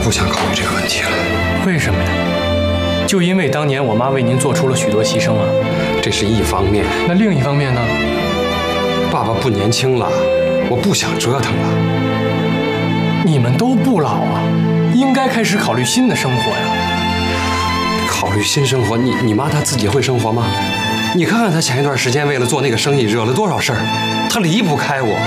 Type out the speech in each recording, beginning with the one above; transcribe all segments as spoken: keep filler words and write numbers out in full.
不想考虑这个问题了。 为什么呀？就因为当年我妈为您做出了许多牺牲啊。 这是一方面， 那另一方面呢？ 爸爸不年轻了，我不想折腾了。 你们都不老啊，应该开始考虑新的生活呀。 考虑新生活，你你妈她自己会生活吗？你看看她前一段时间为了做那个生意惹了多少事儿，她离不开我。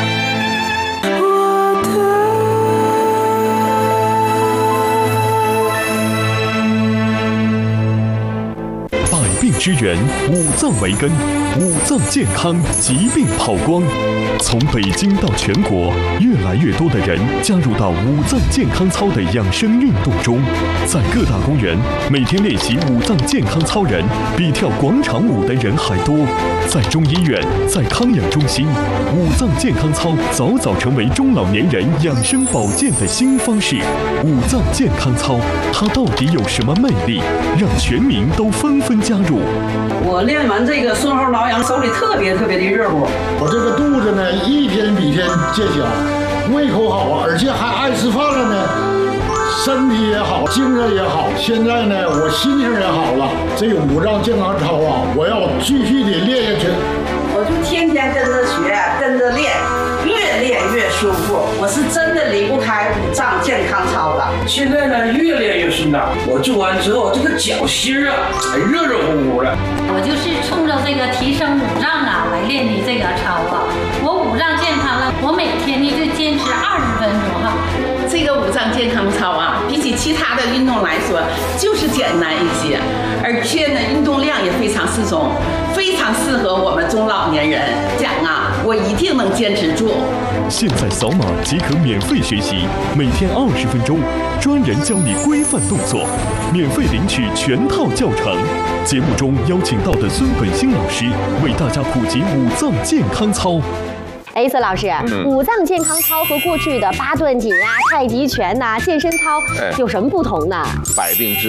百病之源，五脏为根，五脏健康，疾病跑光。从北京到全国，越来越多的人加入到五脏健康操的养生运动中。在各大公园，每天练习五脏健康操人比跳广场舞的人还多。在中医院，在康养中心，五脏健康操早早成为中老年人养生保健的新方式。五脏健康操，它到底有什么魅力，让全民都纷纷加入？ 我练完这个顺后挠痒，手里特别特别的热乎。 我这个肚子呢，一天比一天见小，胃口好，而且还爱吃饭了呢，身体也好，精神也好。现在呢，我心情也好了。这个五脏健康操啊，我要继续的练下去。 我就天天跟着学，跟着练，越练越舒服。我是真的离不开五脏健康操的。 现在呢，越练越顺当。我做完之后，这个脚心啊，还热热乎乎的。 我就是冲着这个提升五脏啊来练的这个操啊。我五脏健康了，我每天呢就坚持二十分钟哈。 这个五脏健康操啊，比起其他的运动来说，就是简单一些，而且呢，运动量也非常适中，非常适合我们中老年人。讲啊，我一定能坚持住。 现在扫码即可免费学习，每天二十分钟，专人教你规范动作，免费领取全套教程。节目中邀请到的孙本兴老师为大家普及五脏健康操。 哎，孙老师，嗯、五脏健康操和过去的八段锦啊、太极拳呐、啊、健身操有什么不同呢？ 百病之